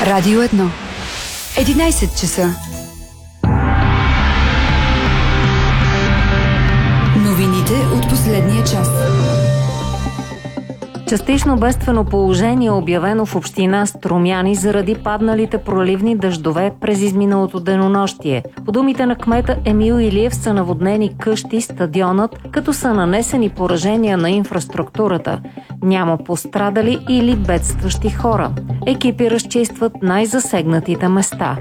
Радио 1. 11 часа. Новините от последния час. Частично бедствено положение е обявено в община Струмяни заради падналите проливни дъждове през изминалото денонощие. По думите на кмета Емил Илиев са наводнени къщи, стадионът, като са нанесени поражения на инфраструктурата. Няма пострадали или бедстващи хора. Екипи разчистват най-засегнатите места.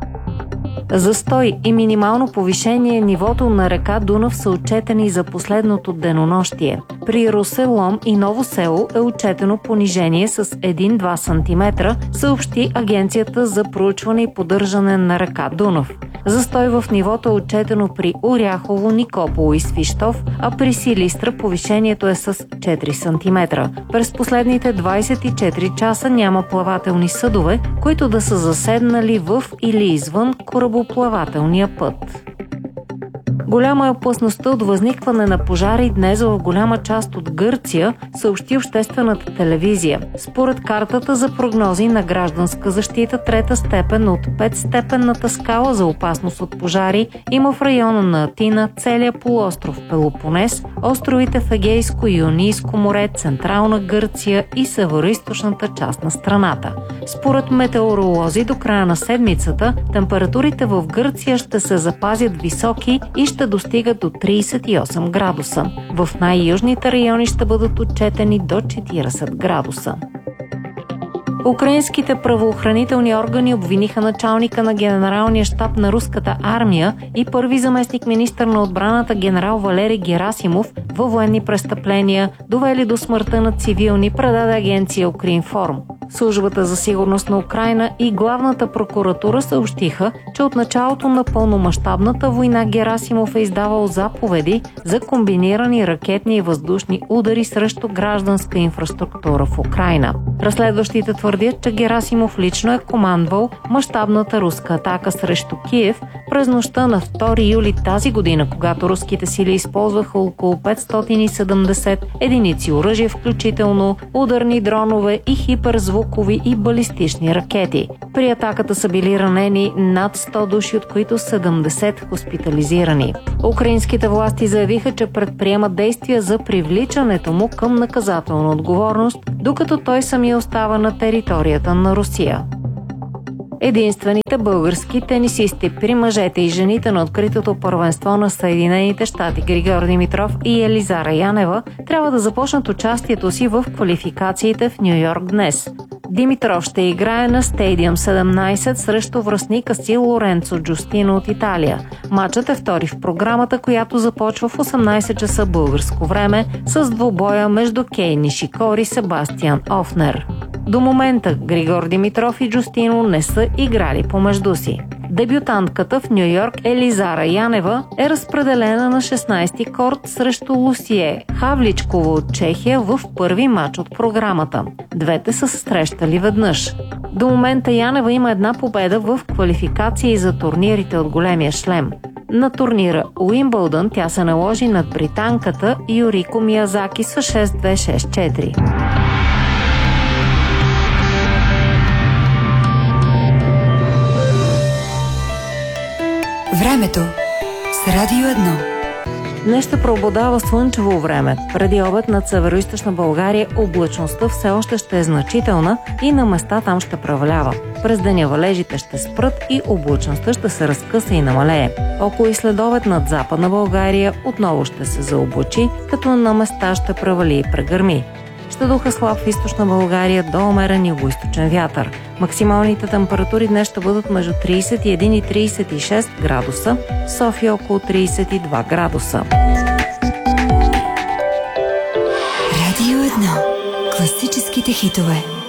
Застой и минимално повишение нивото на река Дунав са отчетени за последното денонощие. При Русе, Лом и Ново село е отчетено понижение с 1-2 см, съобщи Агенцията за проучване и поддържане на река Дунав. Застой в нивото е отчетено при Оряхово, Никополо и Свищов, а при Силистра повишението е с 4 см. През последните 24 часа няма плавателни съдове, които да са заседнали в или извън корабоплавателния път. Голяма е опасността от възникване на пожари днес в голяма част от Гърция, съобщи обществената телевизия. Според картата за прогнози на гражданска защита, трета степен от 5-степенната скала за опасност от пожари има в района на Атина, целия полуостров Пелопонес, островите в Егейско и Йонийско море, Централна Гърция и североизточната част на страната. Според метеоролози до края на седмицата температурите в Гърция ще се запазят високи и ще достигат до 38 градуса. В най-южните райони ще бъдат отчетени до 40 градуса. Украинските правоохранителни органи обвиниха началника на генералния щаб на руската армия и първи заместник министър на отбраната генерал Валери Герасимов във военни престъпления, довели до смъртта на цивилни, предаде агенция Укринформ. Службата за сигурност на Украйна и главната прокуратура съобщиха, че от началото на пълномащабната война Герасимов е издавал заповеди за комбинирани ракетни и въздушни удари срещу гражданска инфраструктура в Украйна. Разследващите твърдят, че Герасимов лично е командвал мащабната руска атака срещу Киев през нощта на 2 юли тази година, когато руските сили използваха около 570 единици оръжие, включително ударни дронове и хиперзвукови и балистични ракети. При атаката са били ранени над 100 души, от които 70 хоспитализирани. Украинските власти заявиха, че предприемат действия за привличането му към наказателна отговорност, докато той самия остава на територията на Русия. Единствените български тенисисти при мъжете и жените на откритото първенство на Съединените щати Григор Димитров и Елизара Янева трябва да започнат участието си в квалификациите в Ню-Йорк днес. Димитров ще играе на Стадиум 17 срещу връстника си Лоренцо Джустино от Италия. Матчът е втори в програмата, която започва в 18 часа българско време с двубоя между Кей Нишикори и Себастиан Офнер. До момента Григор Димитров и Джустино не са играли помежду си. Дебютантката в Ню-Йорк Елизара Янева е разпределена на 16-ти корт срещу Лусие Хавличкова от Чехия в първи матч от програмата. Двете са срещали веднъж. До момента Янева има една победа в квалификации за турнирите от големия шлем. На турнира Уимбълдън тя се наложи над британката Юрико Миязаки с 6-2-6-4. Времето с Радио 1. Днес ще преобладава слънчево време. Преди обед над североизточна България облачността все още ще е значителна и на места там ще превалява. През деня валежите ще спрат и облачността ще се разкъса и намалее. Около и следобед над западна България отново ще се заоблачи, като на места ще превали и прегърми. Ще духа слаб в източна България до умерен югоизточен вятър. Максималните температури днес ще бъдат между 31 и 36 градуса, в София около 32 градуса. Радио 1. Класическите хитове.